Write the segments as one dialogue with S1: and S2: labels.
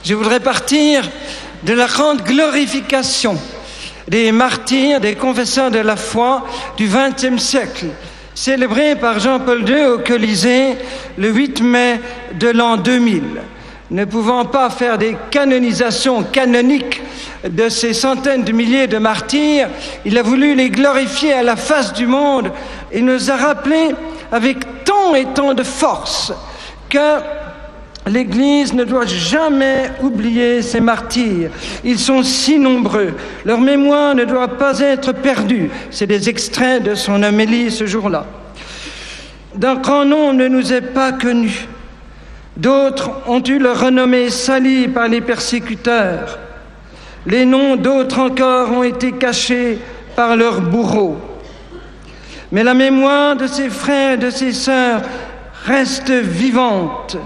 S1: Je voudrais partir de la grande glorification des martyrs, des confesseurs de la foi du XXe siècle, célébrée par Jean-Paul II au Colisée le 8 mai de l'an 2000. Ne pouvant pas faire des canonisations canoniques de ces centaines de milliers de martyrs, il a voulu les glorifier à la face du monde et nous a rappelé avec tant et tant de force que l'Église ne doit jamais oublier ces martyrs. Ils sont si nombreux. Leur mémoire ne doit pas être perdue. C'est des extraits de son homélie ce jour-là. D'un grand nombre ne nous est pas connu. D'autres ont eu leur renommée salie par les persécuteurs. Les noms d'autres encore ont été cachés par leurs bourreaux. Mais la mémoire de ces frères et de ces sœurs reste vivante.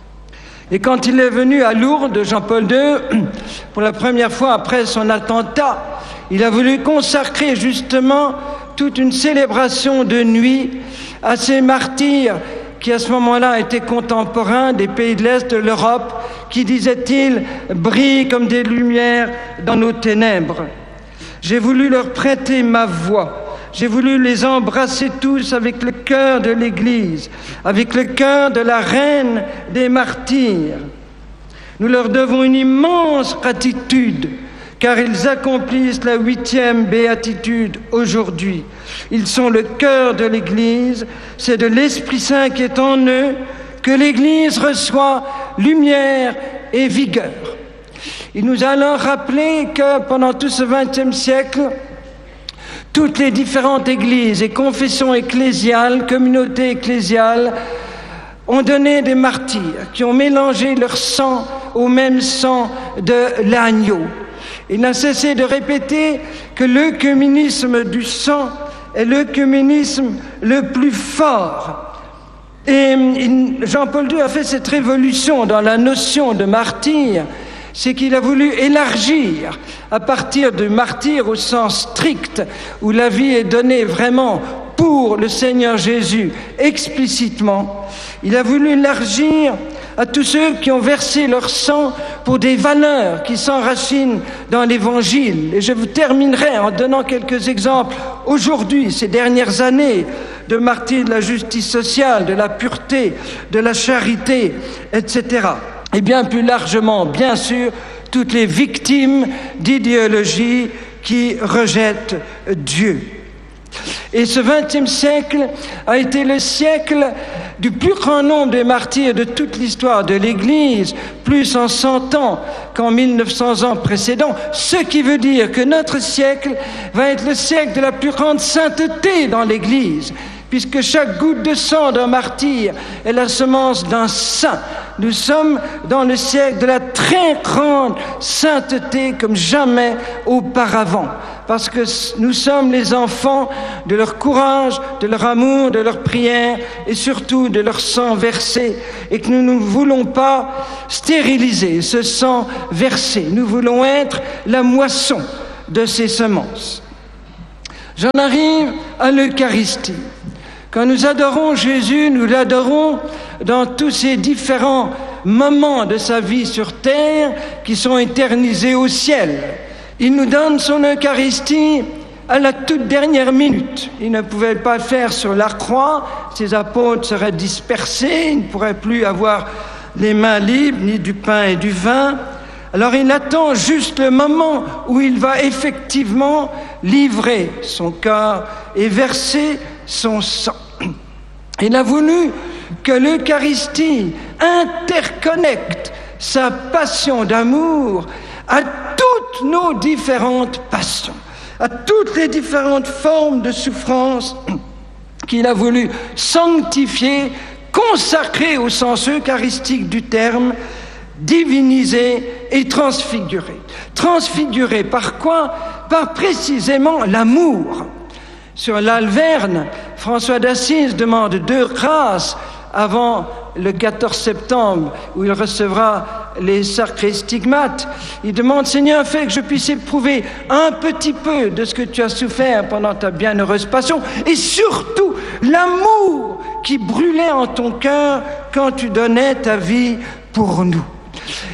S1: Et quand il est venu à Lourdes, Jean-Paul II, pour la première fois après son attentat, il a voulu consacrer justement toute une célébration de nuit à ces martyrs qui à ce moment-là étaient contemporains des pays de l'Est de l'Europe, qui, disait-il, brillent comme des lumières dans nos ténèbres. J'ai voulu leur prêter ma voix. J'ai voulu les embrasser tous avec le cœur de l'Église, avec le cœur de la reine des martyrs. Nous leur devons une immense gratitude, car ils accomplissent la 8e béatitude aujourd'hui. Ils sont le cœur de l'Église, c'est de l'Esprit Saint qui est en eux que l'Église reçoit lumière et vigueur. Il nous a alors rappelé que pendant tout ce XXe siècle, toutes les différentes églises et confessions ecclésiales, communautés ecclésiales, ont donné des martyrs qui ont mélangé leur sang au même sang de l'agneau. Il n'a cessé de répéter que l'œcuménisme du sang est l'œcuménisme le plus fort. Et Jean-Paul II a fait cette révolution dans la notion de martyr, c'est qu'il a voulu élargir à partir du martyr au sens strict, où la vie est donnée vraiment pour le Seigneur Jésus explicitement. Il a voulu élargir à tous ceux qui ont versé leur sang pour des valeurs qui s'enracinent dans l'Évangile. Et je vous terminerai en donnant quelques exemples aujourd'hui, ces dernières années, de martyrs de la justice sociale, de la pureté, de la charité, etc. Et bien plus largement, bien sûr, toutes les victimes d'idéologies qui rejettent Dieu. Et ce XXe siècle a été le siècle du plus grand nombre de martyrs de toute l'histoire de l'Église, plus en 100 ans qu'en 1900 ans précédents, ce qui veut dire que notre siècle va être le siècle de la plus grande sainteté dans l'Église, puisque chaque goutte de sang d'un martyr est la semence d'un saint. Nous sommes dans le siècle de la très grande sainteté comme jamais auparavant, parce que nous sommes les enfants de leur courage, de leur amour, de leur prière et surtout de leur sang versé, et que nous ne voulons pas stériliser ce sang versé. Nous voulons être la moisson de ces semences. J'en arrive à l'Eucharistie. Quand nous adorons Jésus, nous l'adorons dans tous ces différents moments de sa vie sur terre qui sont éternisés au ciel. Il nous donne son Eucharistie à la toute dernière minute. Il ne pouvait pas le faire sur la croix, ses apôtres seraient dispersés, ils ne pourraient plus avoir les mains libres, ni du pain et du vin. Alors il attend juste le moment où il va effectivement livrer son corps et verser son sang. Il a voulu que l'Eucharistie interconnecte sa passion d'amour à toutes nos différentes passions, à toutes les différentes formes de souffrance qu'il a voulu sanctifier, consacrer au sens eucharistique du terme, diviniser et transfigurer. Transfigurer par quoi? Par précisément l'amour. Sur l'Alverne, François d'Assise demande 2 grâces avant le 14 septembre, où il recevra les sacrés stigmates. Il demande: Seigneur, fais que je puisse éprouver un petit peu de ce que tu as souffert pendant ta bienheureuse passion, et surtout l'amour qui brûlait en ton cœur quand tu donnais ta vie pour nous.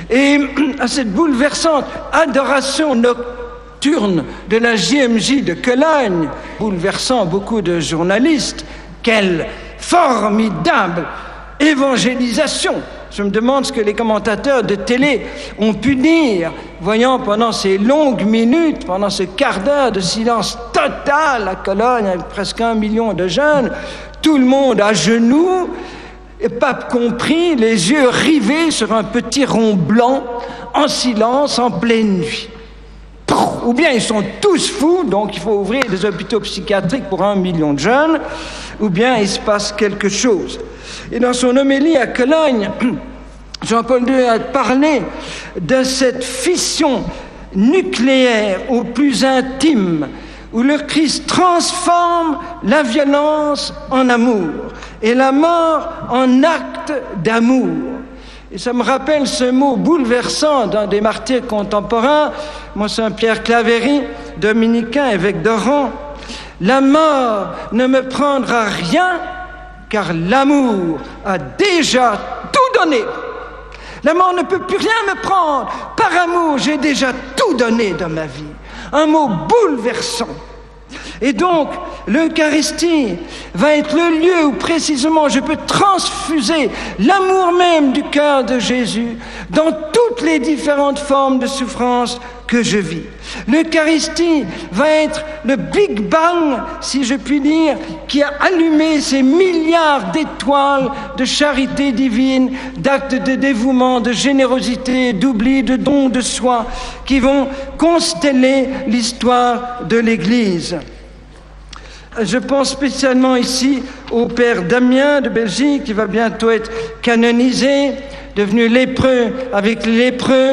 S1: Et à cette bouleversante adoration nocturne de la JMJ de Cologne, bouleversant beaucoup de journalistes, quelle formidable évangélisation! Je me demande ce que les commentateurs de télé ont pu dire, voyant pendant ces longues minutes, pendant ce quart d'heure de silence total à Cologne, avec presque 1 million de jeunes, tout le monde à genoux, et pape compris, les yeux rivés sur un petit rond blanc, en silence, en pleine nuit. Ou bien ils sont tous fous, donc il faut ouvrir des hôpitaux psychiatriques pour 1 million de jeunes, ou bien il se passe quelque chose. Et dans son homélie à Cologne, Jean-Paul II a parlé de cette fission nucléaire au plus intime, où le Christ transforme la violence en amour et la mort en acte d'amour. Et ça me rappelle ce mot bouleversant d'un des martyrs contemporains, Monseigneur Pierre Claverie, dominicain, évêque d'Oran. La mort ne me prendra rien, car l'amour a déjà tout donné. La mort ne peut plus rien me prendre. Par amour, j'ai déjà tout donné dans ma vie. Un mot bouleversant. Et donc, l'Eucharistie va être le lieu où précisément je peux transfuser l'amour même du cœur de Jésus dans toutes les différentes formes de souffrance que je vis. L'Eucharistie va être le Big Bang, si je puis dire, qui a allumé ces milliards d'étoiles de charité divine, d'actes de dévouement, de générosité, d'oubli, de don de soi, qui vont consteller l'histoire de l'Église. Je pense spécialement ici au père Damien de Belgique, qui va bientôt être canonisé, devenu lépreux avec les lépreux,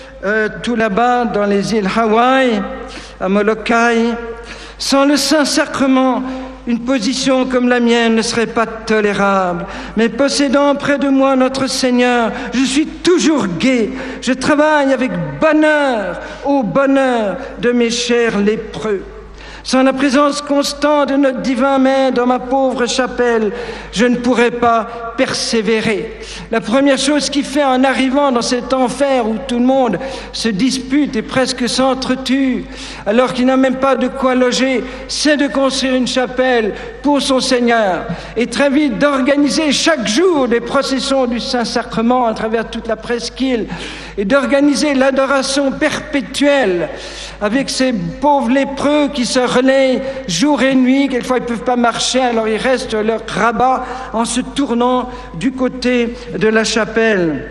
S1: tout là-bas dans les îles Hawaï, à Molokai. Sans le Saint-Sacrement, une position comme la mienne ne serait pas tolérable. Mais possédant près de moi notre Seigneur, je suis toujours gai. Je travaille avec bonheur au bonheur de mes chers lépreux. Sans la présence constante de notre divin Maître dans ma pauvre chapelle, je ne pourrais pas persévérer. La première chose qu'il fait en arrivant dans cet enfer où tout le monde se dispute et presque s'entretue, alors qu'il n'a même pas de quoi loger, c'est de construire une chapelle pour son Seigneur et très vite d'organiser chaque jour des processions du Saint-Sacrement à travers toute la presqu'île et d'organiser l'adoration perpétuelle avec ces pauvres lépreux qui se relaient jour et nuit. Quelquefois, ils ne peuvent pas marcher, alors ils restent leur rabat en se tournant du côté de la chapelle.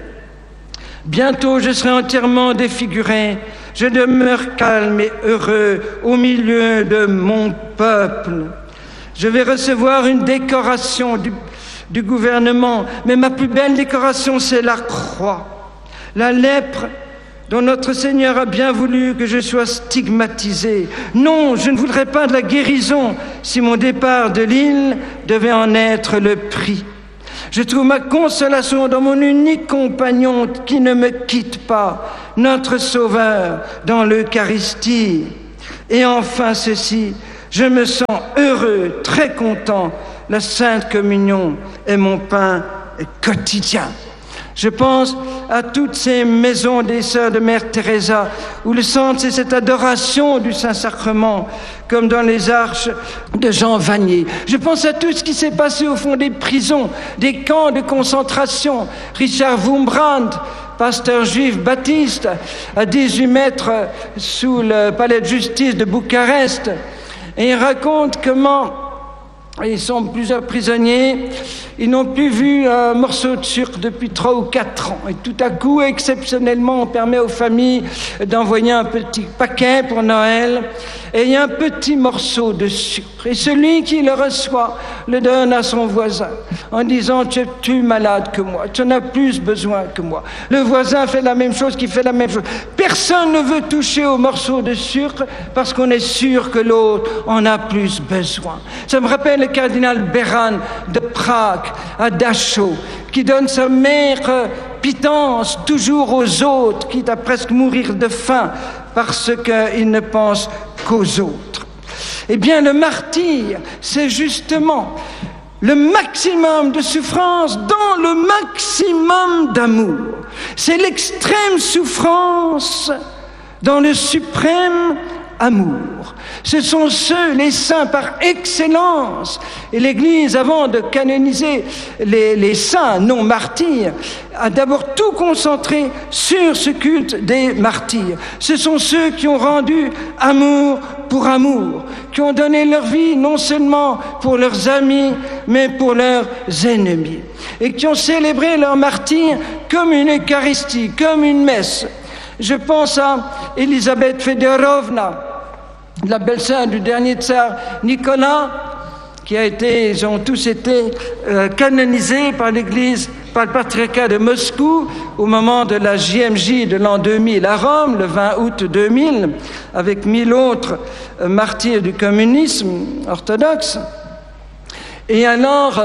S1: Bientôt, je serai entièrement défiguré. Je demeure calme et heureux au milieu de mon peuple. Je vais recevoir une décoration du gouvernement, mais ma plus belle décoration, c'est la croix. La lèpre dont notre Seigneur a bien voulu que je sois stigmatisé. Non, je ne voudrais pas de la guérison si mon départ de l'île devait en être le prix. Je trouve ma consolation dans mon unique compagnon qui ne me quitte pas, notre Sauveur dans l'Eucharistie. Et enfin ceci, je me sens heureux, très content. La Sainte Communion est mon pain quotidien. Je pense à toutes ces maisons des sœurs de Mère Teresa, où le centre, c'est cette adoration du Saint-Sacrement, comme dans les arches de Jean Vanier. Je pense à tout ce qui s'est passé au fond des prisons, des camps de concentration. Richard Wurmbrand, pasteur juif baptiste, à 18 mètres sous le palais de justice de Bucarest. Et il raconte comment ils sont plusieurs prisonniers, ils n'ont plus vu un morceau de sucre depuis 3 ou 4 ans. Et tout à coup, exceptionnellement, on permet aux familles d'envoyer un petit paquet pour Noël. Et il y a un petit morceau de sucre. Et celui qui le reçoit le donne à son voisin en disant « Tu es plus malade que moi, tu en as plus besoin que moi ». Le voisin fait la même chose, qui fait la même chose. Personne ne veut toucher au morceau de sucre parce qu'on est sûr que l'autre en a plus besoin. Ça me rappelle le cardinal Beran de Prague, à Dachau, qui donne sa maigre pitance toujours aux autres, quitte à presque mourir de faim parce qu'il ne pense qu'aux autres. Eh bien, le martyre, c'est justement le maximum de souffrance dans le maximum d'amour. C'est l'extrême souffrance dans le suprême amour. Ce sont ceux, les saints par excellence. Et l'Église, avant de canoniser les saints non martyrs, a d'abord tout concentré sur ce culte des martyrs. Ce sont ceux qui ont rendu amour pour amour, qui ont donné leur vie non seulement pour leurs amis, mais pour leurs ennemis, et qui ont célébré leur martyr comme une Eucharistie, comme une messe. Je pense à Elisabeth Fedorovna, la belle-sœur du dernier tsar Nicolas, ils ont tous été canonisés par l'Église, par le patriarcat de Moscou au moment de la JMJ de l'an 2000 à Rome, le 20 août 2000, avec 1000 autres martyrs du communisme orthodoxe. Et alors,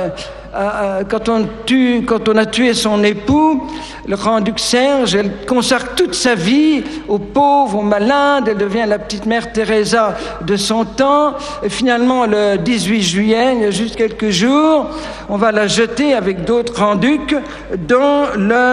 S1: quand on a tué son époux, le grand-duc Serge, elle consacre toute sa vie aux pauvres, aux malades. Elle devient la petite mère Teresa de son temps. Et finalement, le 18 juillet, il y a juste quelques jours, on va la jeter avec d'autres grands-ducs dans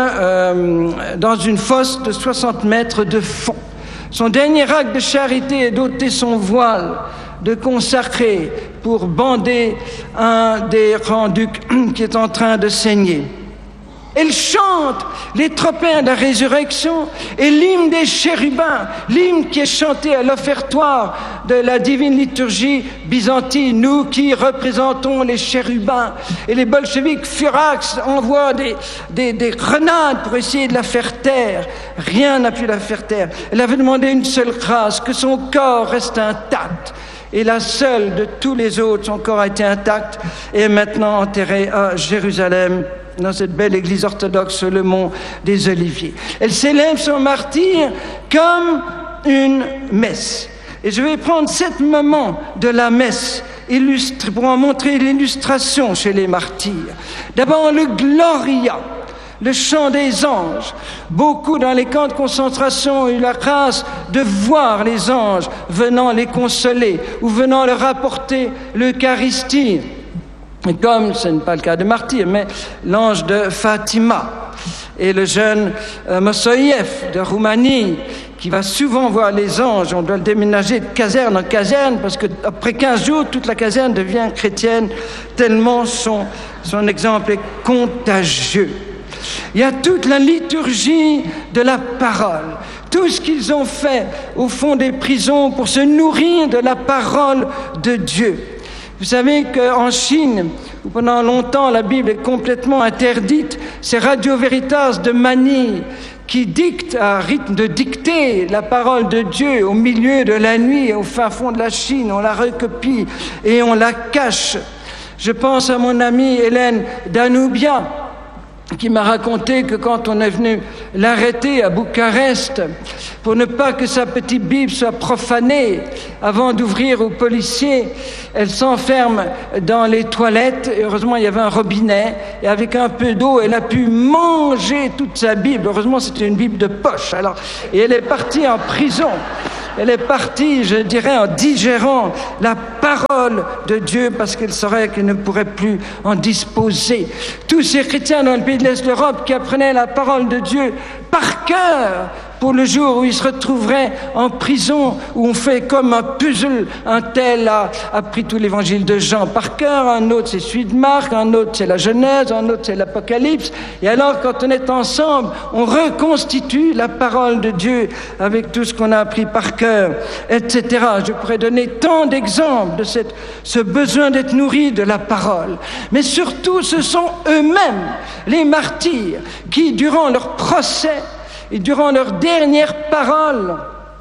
S1: une fosse de 60 mètres de fond. Son dernier acte de charité est d'ôter son voile, de consacrer pour bander un des grands-ducs qui est en train de saigner. Elle chante les tropins de la résurrection et l'hymne des chérubins, l'hymne qui est chanté à l'offertoire de la divine liturgie byzantine, nous qui représentons les chérubins. Et les bolcheviks furax envoient des grenades pour essayer de la faire taire. Rien n'a pu la faire taire. Elle avait demandé une seule grâce, que son corps reste intact. Et la seule de tous les autres, son corps a été intact et est maintenant enterré à Jérusalem, dans cette belle église orthodoxe sur le mont des Oliviers. Elle célèbre son martyre comme une messe. Et je vais prendre 7 moments de la messe pour en montrer l'illustration chez les martyrs. D'abord, le Gloria, le chant des anges. Beaucoup dans les camps de concentration ont eu la grâce de voir les anges venant les consoler ou venant leur apporter l'Eucharistie. Et comme ce n'est pas le cas de martyr, mais l'ange de Fatima et le jeune Mossoïev de Roumanie, qui va souvent voir les anges. On doit le déménager de caserne en caserne, parce qu'après 15 jours, toute la caserne devient chrétienne, tellement son exemple est contagieux. Il y a toute la liturgie de la parole, tout ce qu'ils ont fait au fond des prisons pour se nourrir de la parole de Dieu. Vous savez qu'en Chine, où pendant longtemps la Bible est complètement interdite, c'est Radio Veritas de Manille qui dicte à rythme de dictée la parole de Dieu au milieu de la nuit, au fin fond de la Chine. On la recopie et on la cache. Je pense à mon amie Hélène Danubia, qui m'a raconté que quand on est venu l'arrêter à Bucarest, pour ne pas que sa petite Bible soit profanée, avant d'ouvrir aux policiers, elle s'enferme dans les toilettes, et heureusement il y avait un robinet, et avec un peu d'eau, elle a pu manger toute sa Bible. Heureusement c'était une Bible de poche. Et elle est partie en prison. Elle est partie, je dirais, en digérant la parole de Dieu parce qu'elle saurait qu'elle ne pourrait plus en disposer. Tous ces chrétiens dans le pays de l'Est de l'Europe qui apprenaient la parole de Dieu par cœur pour le jour où ils se retrouveraient en prison, où on fait comme un puzzle. Un tel a appris tout l'évangile de Jean par cœur, un autre c'est celui de Marc, un autre c'est la Genèse, un autre c'est l'Apocalypse. Et alors quand on est ensemble, on reconstitue la parole de Dieu avec tout ce qu'on a appris par cœur, etc. Je pourrais donner tant d'exemples de ce besoin d'être nourri de la parole. Mais surtout, ce sont eux-mêmes, les martyrs, qui, durant leur procès, et durant leurs dernières paroles,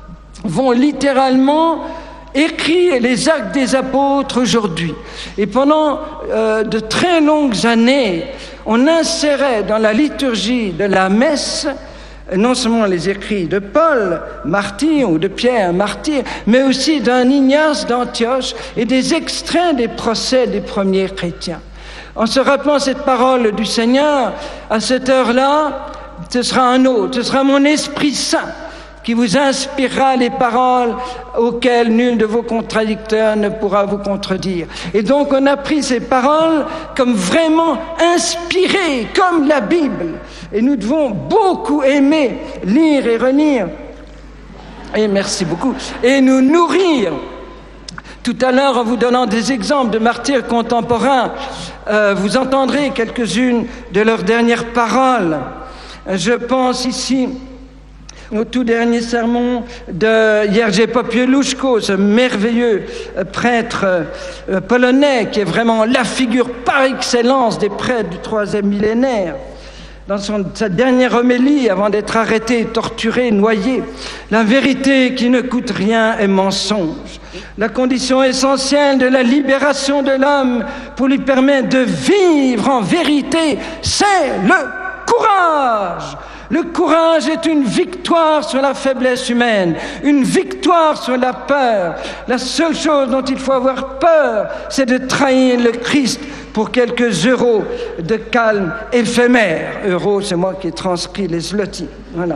S1: vont littéralement écrire les actes des apôtres aujourd'hui. Et pendant de très longues années, on insérait dans la liturgie de la messe non seulement les écrits de Paul, martyr, ou de Pierre, martyr, mais aussi d'un Ignace d'Antioche et des extraits des procès des premiers chrétiens. En se rappelant cette parole du Seigneur, à cette heure-là, ce sera un autre, ce sera mon Esprit Saint qui vous inspirera les paroles auxquelles nul de vos contradicteurs ne pourra vous contredire. Et donc on a pris ces paroles comme vraiment inspirées, comme la Bible. Et nous devons beaucoup aimer, lire et relire. Et merci beaucoup. Et nous nourrir. Tout à l'heure, en vous donnant des exemples de martyrs contemporains, vous entendrez quelques-unes de leurs dernières paroles. Je pense ici au tout dernier sermon de Jerzy Popieluszko, ce merveilleux prêtre polonais qui est vraiment la figure par excellence des prêtres du troisième millénaire. Dans sa dernière homélie, avant d'être arrêté, torturé, noyé, la vérité qui ne coûte rien est mensonge. La condition essentielle de la libération de l'homme pour lui permettre de vivre en vérité, c'est le courage. Le courage est une victoire sur la faiblesse humaine, une victoire sur la peur. La seule chose dont il faut avoir peur, c'est de trahir le Christ pour quelques euros de calme éphémère. Euros, c'est moi qui ai transcrit les zloty. Voilà.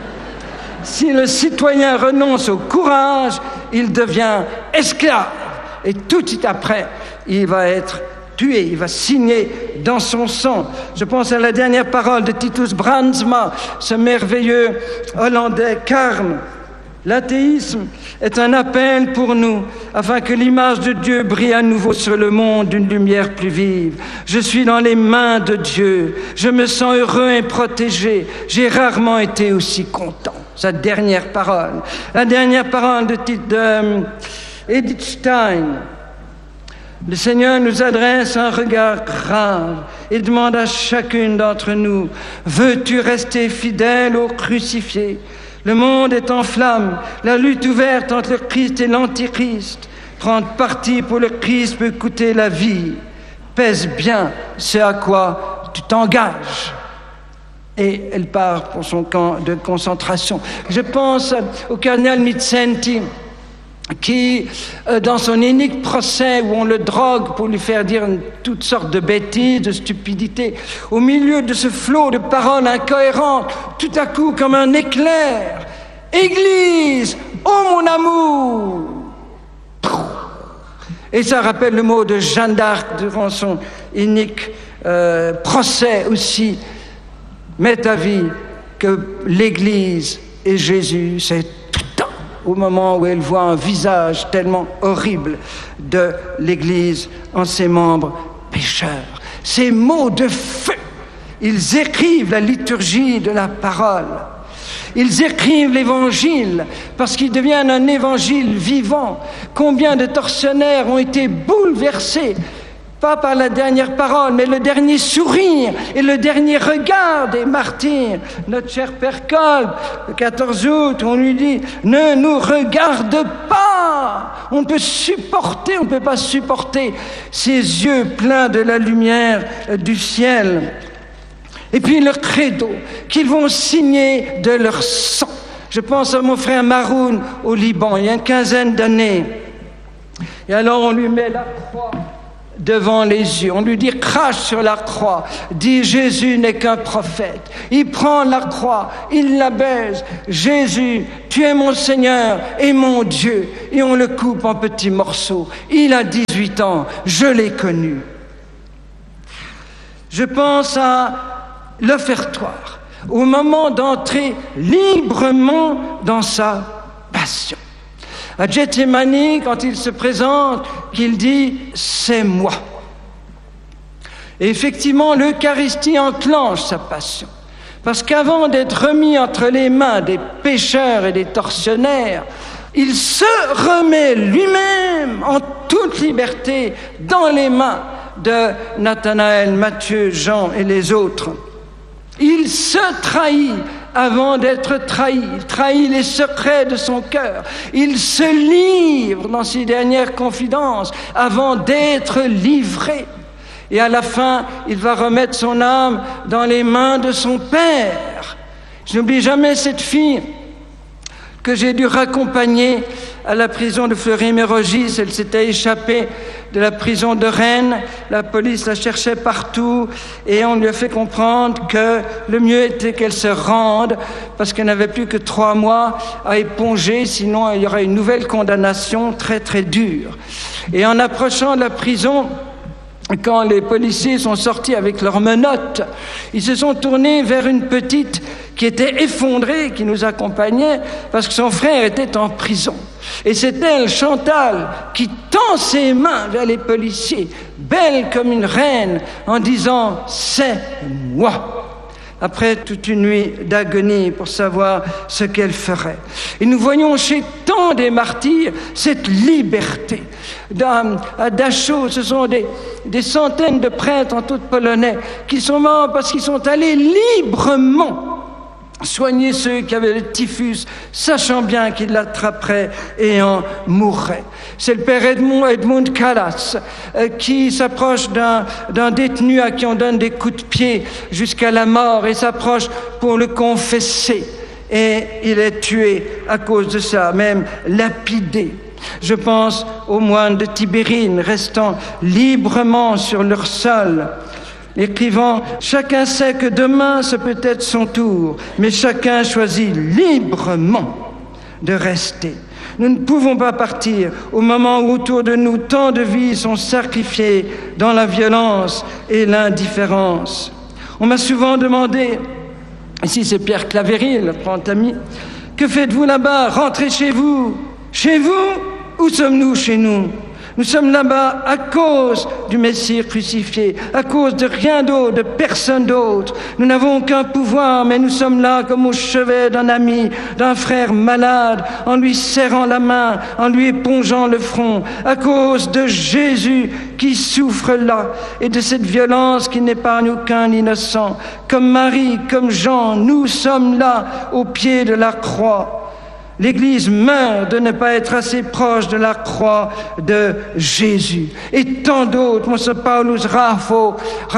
S1: Si le citoyen renonce au courage, il devient esclave. Et tout de suite après, il va être tué, il va signer dans son sang. Je pense à la dernière parole de Titus Brandsma, ce merveilleux Hollandais carme. L'athéisme est un appel pour nous, afin que l'image de Dieu brille à nouveau sur le monde d'une lumière plus vive. Je suis dans les mains de Dieu, je me sens heureux et protégé. J'ai rarement été aussi content. Sa dernière parole. La dernière parole de Edith Stein. Le Seigneur nous adresse un regard grave et demande à chacune d'entre nous: veux-tu rester fidèle au crucifié? Le monde est en flammes, la lutte ouverte entre le Christ et l'Antichrist. Prendre parti pour le Christ peut coûter la vie. Pèse bien ce à quoi tu t'engages. Et elle part pour son camp de concentration. Je pense au cardinal Mitsenti, qui, dans son unique procès où on le drogue pour lui faire dire toutes sortes de bêtises, de stupidités, au milieu de ce flot de paroles incohérentes, tout à coup comme un éclair: Église, ô mon amour! Et ça rappelle le mot de Jeanne d'Arc durant son unique procès aussi: mets ta vie que l'Église et Jésus, c'est au moment où elle voit un visage tellement horrible de l'Église en ses membres pécheurs. Ces mots de feu, ils écrivent la liturgie de la parole. Ils écrivent l'Évangile parce qu'ils deviennent un Évangile vivant. Combien de tortionnaires ont été bouleversés, pas par la dernière parole, mais le dernier sourire et le dernier regard des martyrs. Notre cher Père Kolb, le 14 août, on lui dit: ne nous regarde pas. On peut pas supporter ces yeux pleins de la lumière du ciel. Et puis le credo qu'ils vont signer de leur sang. Je pense à mon frère Maroun au Liban, il y a une quinzaine d'années. Et alors on lui met la croix devant les yeux. On lui dit: crache sur la croix. Dis: Jésus n'est qu'un prophète. Il prend la croix, il la baise. Jésus, tu es mon Seigneur et mon Dieu. Et on le coupe en petits morceaux. Il a 18 ans, je l'ai connu. Je pense à l'offertoire, au moment d'entrer librement dans sa passion. À Gethsémani, quand il se présente, qu'il dit: c'est moi. Et effectivement, l'Eucharistie enclenche sa passion. Parce qu'avant d'être remis entre les mains des pécheurs et des tortionnaires, il se remet lui-même en toute liberté dans les mains de Nathanaël, Matthieu, Jean et les autres. Il se trahit avant d'être trahi. Il trahit les secrets de son cœur. Il se livre dans ses dernières confidences avant d'être livré. Et à la fin, il va remettre son âme dans les mains de son Père. Je n'oublie jamais cette fille que j'ai dû raccompagner à la prison de Fleury-Mérogis. Elle s'était échappée de la prison de Rennes. La police la cherchait partout et on lui a fait comprendre que le mieux était qu'elle se rende parce qu'elle n'avait plus que 3 mois à éponger, sinon il y aurait une nouvelle condamnation très très dure. Et en approchant de la prison, quand les policiers sont sortis avec leurs menottes, ils se sont tournés vers une petite qui était effondrée, qui nous accompagnait, parce que son frère était en prison. Et c'est elle, Chantal, qui tend ses mains vers les policiers, belle comme une reine, en disant « c'est moi ». Après toute une nuit d'agonie pour savoir ce qu'elle ferait. Et nous voyons chez tant des martyrs cette liberté. À Dachau, ce sont des centaines de prêtres en tout polonais qui sont morts parce qu'ils sont allés librement soigner ceux qui avaient le typhus, sachant bien qu'ils l'attraperaient et en mourraient. C'est le père Edmund Callas qui s'approche d'un détenu à qui on donne des coups de pied jusqu'à la mort et s'approche pour le confesser. Et il est tué à cause de ça, même lapidé. Je pense aux moines de Tibérine restant librement sur leur sol, écrivant « Chacun sait que demain ce peut être son tour, mais chacun choisit librement de rester. Nous ne pouvons pas partir au moment où autour de nous tant de vies sont sacrifiées dans la violence et l'indifférence. » On m'a souvent demandé, ici c'est Pierre Claverie, le grand ami, « Que faites-vous là-bas? Rentrez chez vous. Chez vous? Où sommes-nous chez nous? Nous sommes là-bas à cause du Messie crucifié, à cause de rien d'autre, de personne d'autre. Nous n'avons aucun pouvoir, mais nous sommes là comme au chevet d'un ami, d'un frère malade, en lui serrant la main, en lui épongeant le front, à cause de Jésus qui souffre là, et de cette violence qui n'épargne aucun innocent. Comme Marie, comme Jean, nous sommes là, au pied de la croix. L'Église meurt de ne pas être assez proche de la croix de Jésus. Et tant d'autres, Monseigneur Paulus Raho,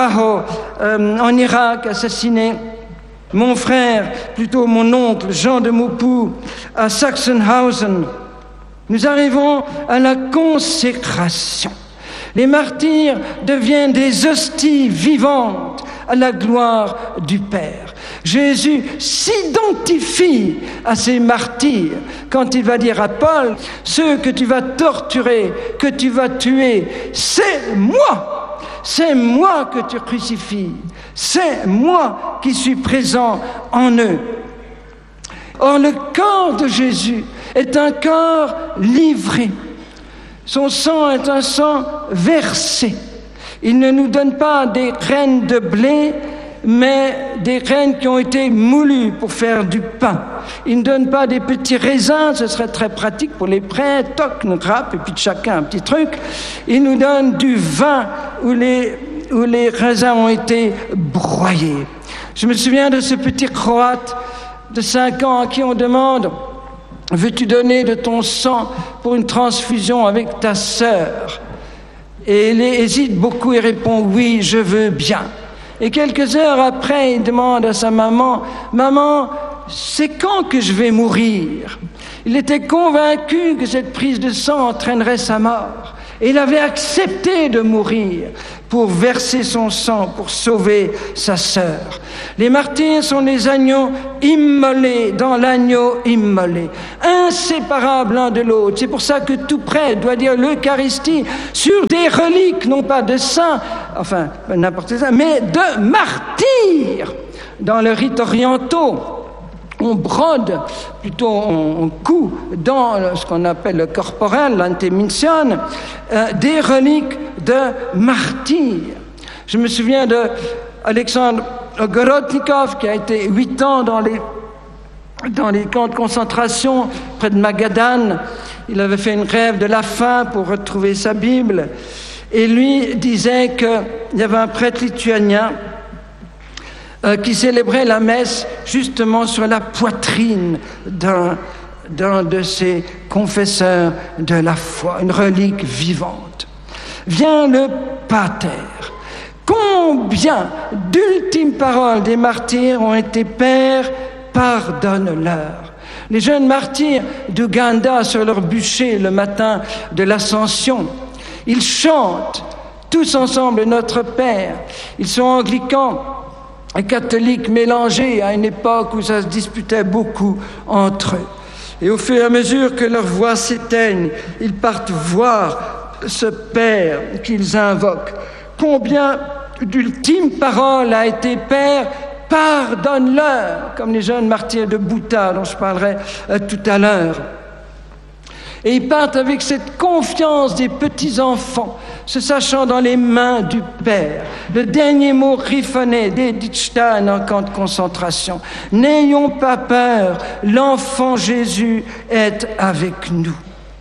S1: en Irak, assassiné. Mon frère, plutôt mon oncle, Jean de Maupoux, à Sachsenhausen. Nous arrivons à la consécration. Les martyrs deviennent des hosties vivantes à la gloire du Père. Jésus s'identifie à ces martyrs quand il va dire à Paul, ceux que tu vas torturer, que tu vas tuer, c'est moi que tu crucifies, c'est moi qui suis présent en eux. Or, le corps de Jésus est un corps livré. Son sang est un sang versé. Il ne nous donne pas des graines de blé, mais des graines qui ont été moulues pour faire du pain. Il ne donne pas des petits raisins, ce serait très pratique pour les prêtres, toc, une grappe, et puis de chacun un petit truc. Il nous donne du vin où les raisins ont été broyés. Je me souviens de ce petit Croate de 5 ans à qui on demande « Veux-tu donner de ton sang pour une transfusion avec ta sœur ?» Et il hésite beaucoup et répond « Oui, je veux bien ». Et quelques heures après, il demande à sa maman « Maman, c'est quand que je vais mourir ?» Il était convaincu que cette prise de sang entraînerait sa mort. Et il avait accepté de mourir pour verser son sang, pour sauver sa sœur. Les martyrs sont les agneaux immolés dans l'agneau immolé, inséparables l'un de l'autre. C'est pour ça que tout prêtre doit dire l'Eucharistie sur des reliques, non pas de saints, enfin n'importe quoi, mais de martyrs. Dans le rite orientaux, on brode, plutôt on coud dans ce qu'on appelle le corporel, l'antémission, des reliques de martyrs. Je me souviens de Alexandre Gorodnikov qui a été 8 ans dans les camps de concentration près de Magadan. Il avait fait une grève de la faim pour retrouver sa Bible. Et lui disait qu'il y avait un prêtre lituanien qui célébrait la messe justement sur la poitrine d'un de ses confesseurs de la foi, une relique vivante. Vient le pater. Combien d'ultimes paroles des martyrs ont été « Père, pardonne-leur ». Les jeunes martyrs d'Ouganda sur leur bûcher le matin de l'Ascension, ils chantent tous ensemble Notre Père. Ils sont anglicans et catholiques mélangés à une époque où ça se disputait beaucoup entre eux. Et au fur et à mesure que leurs voix s'éteignent, ils partent voir ce Père qu'ils invoquent. Combien d'ultimes paroles a été « Père, pardonne-leur », comme les jeunes martyrs de Bhouta dont je parlerai tout à l'heure. Et ils partent avec cette confiance des petits-enfants, se sachant dans les mains du Père. Le dernier mot griffonné d'Edith Stein en camp de concentration. « N'ayons pas peur, l'enfant Jésus est avec nous ».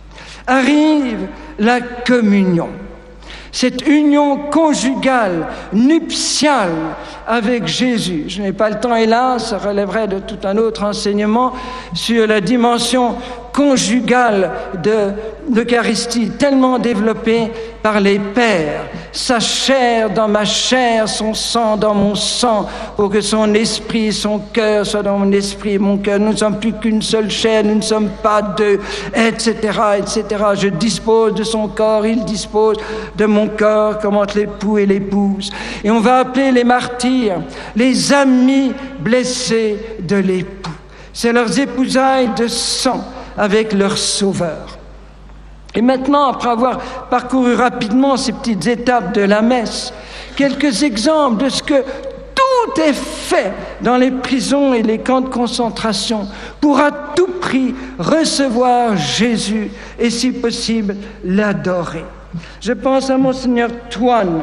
S1: Arrive la communion. Cette union conjugale, nuptiale avec Jésus. Je n'ai pas le temps, hélas, ça relèverait de tout un autre enseignement sur la dimension conjugale de l'Eucharistie, tellement développée par les pères. Sa chair dans ma chair, son sang dans mon sang, pour que son esprit, son cœur soit dans mon esprit et mon cœur. Nous ne sommes plus qu'une seule chair, nous ne sommes pas deux, etc., etc. Je dispose de son corps, il dispose de mon corps, comme entre l'époux et l'épouse. Et on va appeler les martyrs les amis blessés de l'époux. C'est leurs épousailles de sang avec leur Sauveur. Et maintenant, après avoir parcouru rapidement ces petites étapes de la messe, quelques exemples de ce que tout est fait dans les prisons et les camps de concentration pour à tout prix recevoir Jésus et, si possible, l'adorer. Je pense à Monseigneur Twan,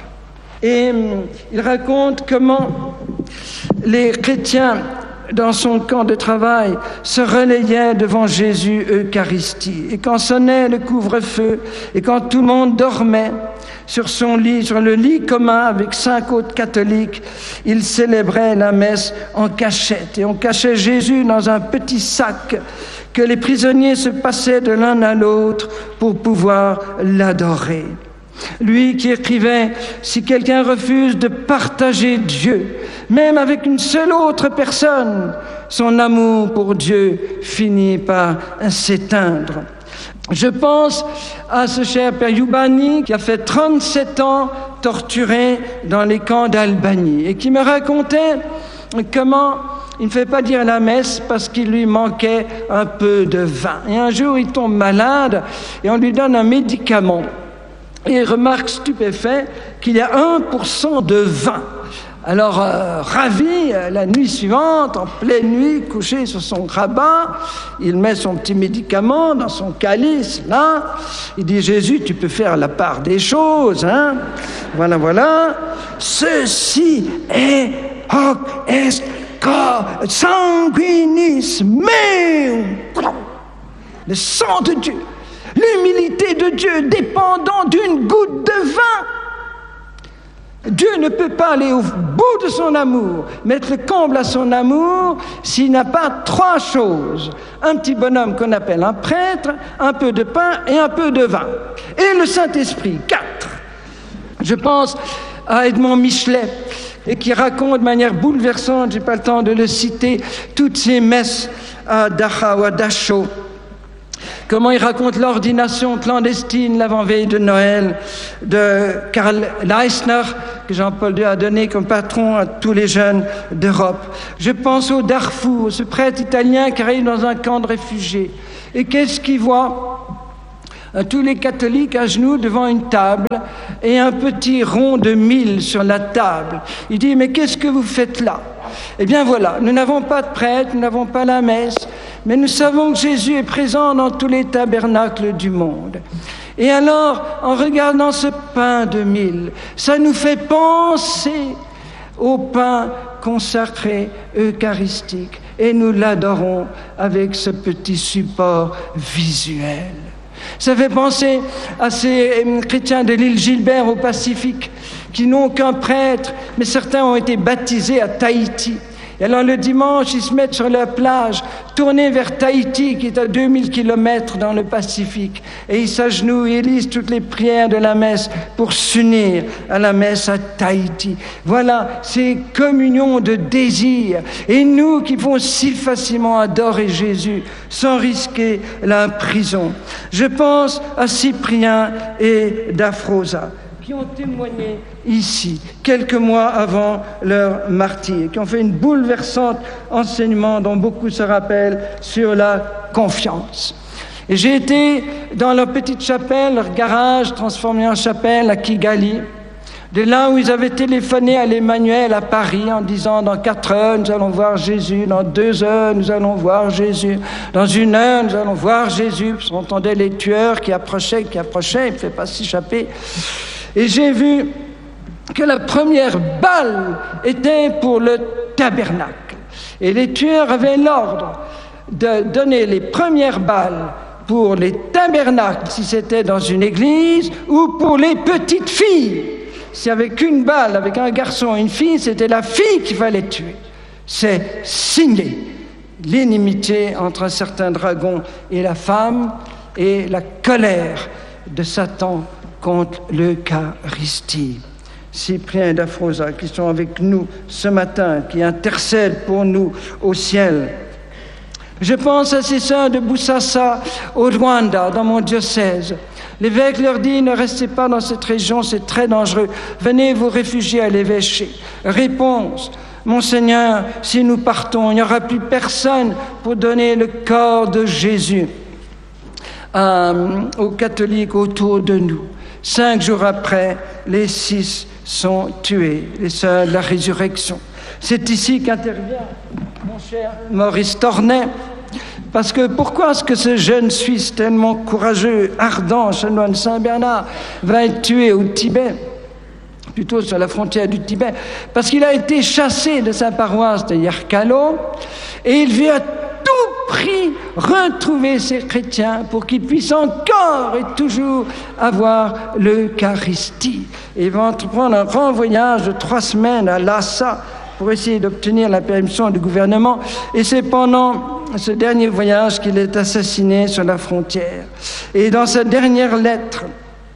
S1: et il raconte comment les chrétiens dans son camp de travail, se relayait devant Jésus Eucharistie. Et quand sonnait le couvre-feu, et quand tout le monde dormait sur son lit, sur le lit commun avec 5 autres catholiques, il célébrait la messe en cachette. Et on cachait Jésus dans un petit sac que les prisonniers se passaient de l'un à l'autre pour pouvoir l'adorer. Lui qui écrivait « Si quelqu'un refuse de partager Dieu, même avec une seule autre personne, son amour pour Dieu finit par s'éteindre. » Je pense à ce cher Père Youbani qui a fait 37 ans torturé dans les camps d'Albanie et qui me racontait comment il ne fait pas dire la messe parce qu'il lui manquait un peu de vin. Et un jour, il tombe malade et on lui donne un médicament. Et il remarque stupéfait qu'il y a 1% de vin. Alors, ravi, la nuit suivante, en pleine nuit, couché sur son grabat, il met son petit médicament dans son calice, là. Il dit, Jésus, tu peux faire la part des choses, hein. Voilà, voilà. Ceci est hoc est cor sanguinis meum. Le sang de Dieu. L'humilité de Dieu dépendant d'une goutte de vin. Dieu ne peut pas aller au bout de son amour, mettre le comble à son amour, s'il n'a pas 3 choses. Un petit bonhomme qu'on appelle un prêtre, un peu de pain et un peu de vin. Et le Saint-Esprit, 4. Je pense à Edmond Michelet, et qui raconte de manière bouleversante, je n'ai pas le temps de le citer, toutes ces messes à Dachau, à Dachau. Comment il raconte l'ordination clandestine l'avant-veille de Noël de Karl Leisner, que Jean-Paul II a donné comme patron à tous les jeunes d'Europe. Je pense au Darfour, ce prêtre italien qui arrive dans un camp de réfugiés. Et qu'est-ce qu'il voit ? Tous les catholiques à genoux devant une table et un petit rond de mille sur la table. Il dit, mais qu'est-ce que vous faites là ? Eh bien voilà, nous n'avons pas de prêtre, nous n'avons pas la messe, mais nous savons que Jésus est présent dans tous les tabernacles du monde. Et alors, en regardant ce pain de mille, ça nous fait penser au pain consacré eucharistique, et nous l'adorons avec ce petit support visuel. Ça fait penser à ces chrétiens de l'île Gilbert au Pacifique qui n'ont qu'un prêtre, mais certains ont été baptisés à Tahiti. Et alors le dimanche, ils se mettent sur la plage, tournés vers Tahiti, qui est à 2000 km dans le Pacifique. Et ils s'agenouillent et lisent toutes les prières de la messe pour s'unir à la messe à Tahiti. Voilà, ces communions de désir. Et nous qui pouvons si facilement adorer Jésus sans risquer la prison. Je pense à Cyprien et d'Aphrosa, qui ont témoigné ici, quelques mois avant leur martyre, qui ont fait une bouleversante enseignement dont beaucoup se rappellent sur la confiance. Et j'ai été dans leur petite chapelle, leur garage transformé en chapelle à Kigali, de là où ils avaient téléphoné à l'Emmanuel à Paris en disant « Dans 4 heures, nous allons voir Jésus. Dans 2 heures, nous allons voir Jésus. Dans 1 heure, nous allons voir Jésus. » On entendait les tueurs qui approchaient, il ne fait pas s'échapper. Et j'ai vu que la première balle était pour le tabernacle. Et les tueurs avaient l'ordre de donner les premières balles pour les tabernacles, si c'était dans une église, ou pour les petites filles. S'il n'y avait qu'une balle avec un garçon et une fille, c'était la fille qu'il fallait tuer. C'est signer l'inimitié entre un certain dragon et la femme et la colère de Satan contre l'Eucharistie. Cyprien et d'Aphrosa qui sont avec nous ce matin, qui intercèdent pour nous au ciel. Je pense à ces sœurs de Boussassa au Rwanda, dans mon diocèse. L'évêque leur dit, ne restez pas dans cette région, c'est très dangereux. Venez vous réfugier à l'évêché. Réponse, Monseigneur, si nous partons, il n'y aura plus personne pour donner le corps de Jésus aux catholiques autour de nous. 5 jours après, les 6 sont tués, les sœurs de la résurrection. C'est ici qu'intervient mon cher Maurice Tornet, parce que pourquoi est-ce que ce jeune Suisse tellement courageux, ardent, chanoine Saint-Bernard, va être tué au Tibet, plutôt sur la frontière du Tibet? Parce qu'il a été chassé de sa paroisse de Yarkalo, et il veut à tout prix retrouver ces chrétiens pour qu'ils puissent encore et toujours avoir l'Eucharistie. Et il va entreprendre un grand voyage de 3 semaines à Lhasa pour essayer d'obtenir la permission du gouvernement. Et c'est pendant ce dernier voyage qu'il est assassiné sur la frontière. Et dans sa dernière lettre,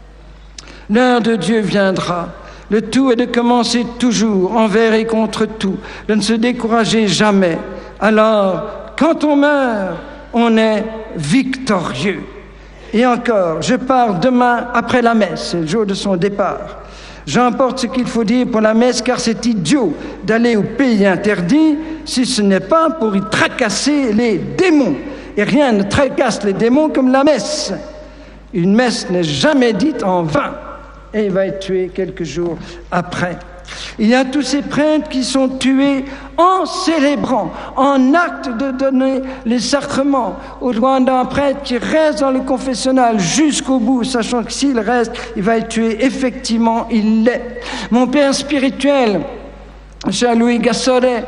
S1: l'heure de Dieu viendra. Le tout est de commencer toujours, envers et contre tout, de ne se décourager jamais. Alors, quand on meurt, on est victorieux. Et encore, je pars demain après la messe, c'est le jour de son départ. J'emporte ce qu'il faut dire pour la messe, car c'est idiot d'aller au pays interdit si ce n'est pas pour y tracasser les démons. Et rien ne tracasse les démons comme la messe. Une messe n'est jamais dite en vain. Et il va être tué quelques jours après. Il y a tous ces prêtres qui sont tués en célébrant, en acte de donner les sacrements. Au Rwanda, un prêtre qui reste dans le confessionnal jusqu'au bout, sachant que s'il reste, il va être tué. Effectivement, il l'est. Mon père spirituel, cher Louis Gassoret,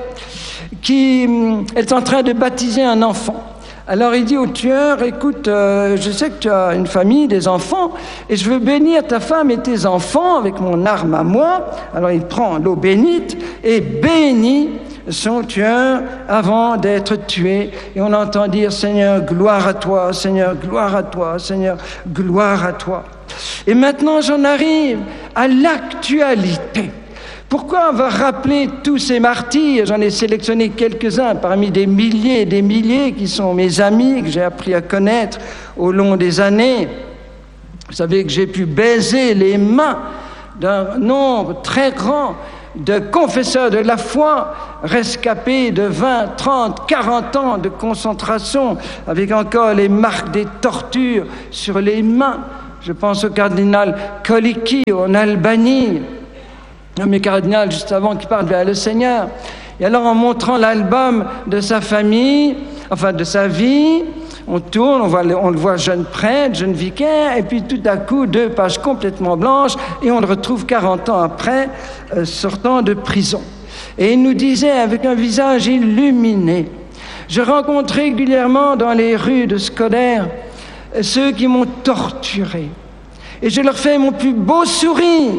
S1: qui est en train de baptiser un enfant. Alors il dit au tueur, écoute, je sais que tu as une famille, des enfants, et je veux bénir ta femme et tes enfants avec mon arme à moi. Alors il prend l'eau bénite et bénit son tueur avant d'être tué. Et on entend dire, Seigneur, gloire à toi, Seigneur, gloire à toi, Seigneur, gloire à toi. Et maintenant j'en arrive à l'actualité. Pourquoi on va rappeler tous ces martyrs? J'en ai sélectionné quelques-uns parmi des milliers et des milliers qui sont mes amis, que j'ai appris à connaître au long des années. Vous savez que j'ai pu baiser les mains d'un nombre très grand de confesseurs de la foi rescapés de 20, 30, 40 ans de concentration, avec encore les marques des tortures sur les mains. Je pense au cardinal Kolicki en Albanie, mais cardinal juste avant qu'il parte vers le Seigneur. Et alors en montrant l'album de sa famille, enfin de sa vie, on tourne, on le voit jeune prêtre, jeune vicaire, et puis tout à coup 2 pages complètement blanches, et on le retrouve 40 ans après, sortant de prison. Et il nous disait avec un visage illuminé, je rencontre régulièrement dans les rues de Skåder ceux qui m'ont torturé. Et je leur fais mon plus beau sourire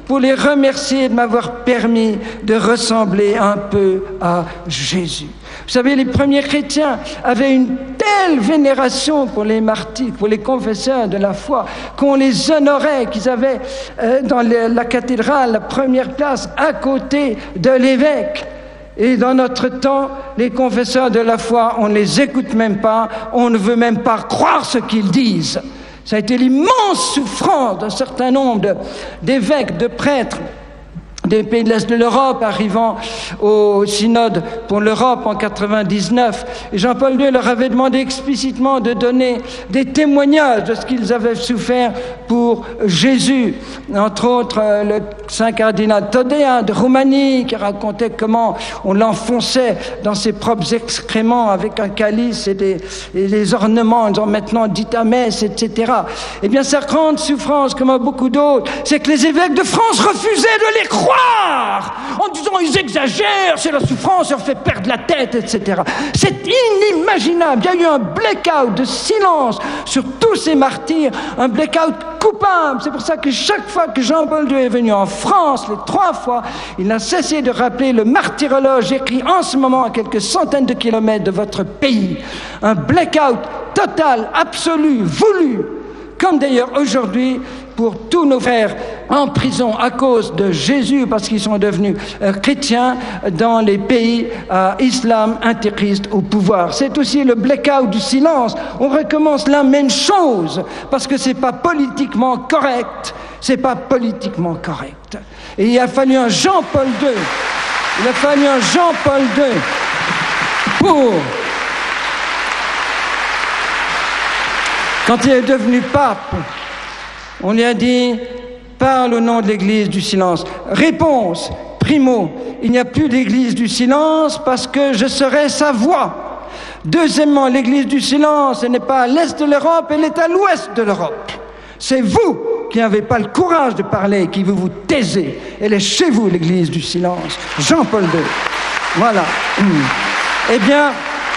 S1: pour les remercier de m'avoir permis de ressembler un peu à Jésus. Vous savez, les premiers chrétiens avaient une telle vénération pour les martyrs, pour les confesseurs de la foi, qu'on les honorait, qu'ils avaient dans la cathédrale la première place à côté de l'évêque. Et dans notre temps, les confesseurs de la foi, on ne les écoute même pas, on ne veut même pas croire ce qu'ils disent. Ça a été l'immense souffrance d'un certain nombre d'évêques, de prêtres, des pays de l'Est de l'Europe arrivant au synode pour l'Europe en 99. Et Jean-Paul II leur avait demandé explicitement de donner des témoignages de ce qu'ils avaient souffert pour Jésus. Entre autres, le saint cardinal Todea de Roumanie qui racontait comment on l'enfonçait dans ses propres excréments avec un calice et des ornements en disant maintenant dites à messe, etc. Eh bien, sa grande souffrance, comme à beaucoup d'autres, c'est que les évêques de France refusaient de les croire en disant ils exagèrent, c'est la souffrance, ça leur fait perdre la tête, etc. C'est inimaginable. Il y a eu un blackout de silence sur tous ces martyrs, un blackout coupable. C'est pour ça que chaque fois que Jean-Paul II est venu en France, les 3 fois, il n'a cessé de rappeler le martyrologe écrit en ce moment à quelques centaines de kilomètres de votre pays. Un blackout total, absolu, voulu, comme d'ailleurs aujourd'hui pour tous nos frères en prison à cause de Jésus, parce qu'ils sont devenus chrétiens dans les pays islam intégriste au pouvoir. C'est aussi le blackout du silence. On recommence la même chose, parce que c'est pas politiquement correct. C'est pas politiquement correct. Et il a fallu un Jean-Paul II. Il a fallu un Jean-Paul II pour... Quand il est devenu pape, on lui a dit « Parle au nom de l'Église du silence ». Réponse, primo, il n'y a plus d'Église du silence parce que je serai sa voix. Deuxièmement, l'Église du silence, elle n'est pas à l'est de l'Europe, elle est à l'ouest de l'Europe. C'est vous qui n'avez pas le courage de parler, qui vous taisez. Elle est chez vous, l'Église du silence. Jean-Paul II. Voilà. Eh bien...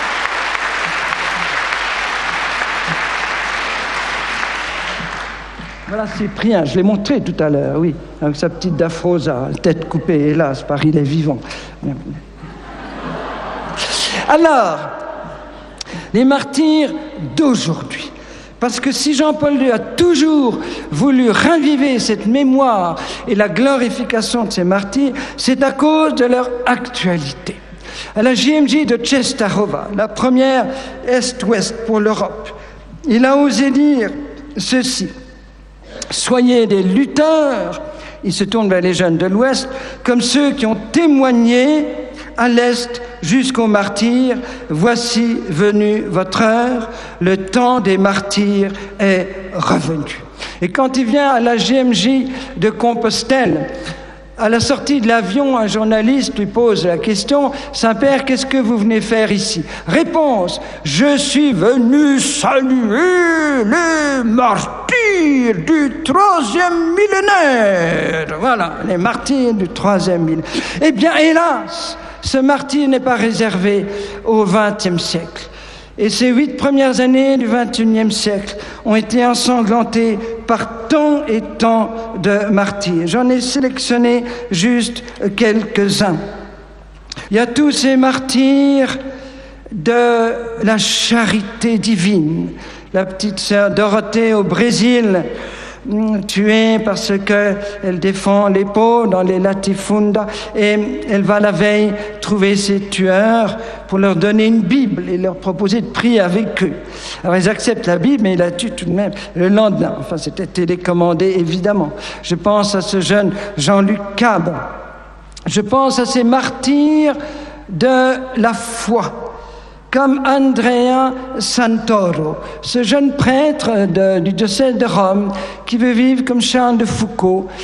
S1: Voilà Cyprien, je l'ai montré tout à l'heure, oui, avec sa petite daphrosa, tête coupée, hélas, Paris il est vivant. Alors, les martyrs d'aujourd'hui, parce que si Jean-Paul II a toujours voulu raviver cette mémoire et la glorification de ces martyrs, c'est à cause de leur actualité. À la JMJ de Częstochowa, la première Est-Ouest pour l'Europe, il a osé dire ceci. Soyez des lutteurs, il se tourne vers les jeunes de l'Ouest, comme ceux qui ont témoigné à l'Est jusqu'aux martyrs. Voici venue votre heure, le temps des martyrs est revenu. Et quand il vient à la GMJ de Compostelle, à la sortie de l'avion, un journaliste lui pose la question « Saint-Père, qu'est-ce que vous venez faire ici ?» Réponse « Je suis venu saluer les martyrs du 3e millénaire. » Voilà, les martyrs du 3e millénaire. Eh bien, hélas, ce martyr n'est pas réservé au XXe siècle. Et ces 8 premières années du XXIe siècle ont été ensanglantées par tant et tant de martyrs. J'en ai sélectionné juste quelques-uns. Il y a tous ces martyrs de la charité divine. La petite sœur Dorothée au Brésil, tuée parce qu'elle défend les pauvres dans les latifundas, et elle va la veille trouver ses tueurs pour leur donner une Bible et leur proposer de prier avec eux. Alors ils acceptent la Bible, mais ils la tuent tout de même le lendemain. Enfin, c'était télécommandé, évidemment. Je pense à ce jeune Jean-Luc Cab. Je pense à ces martyrs de la foi, comme Andrea Santoro, ce jeune prêtre du diocèse de Rome qui veut vivre comme Charles de Foucault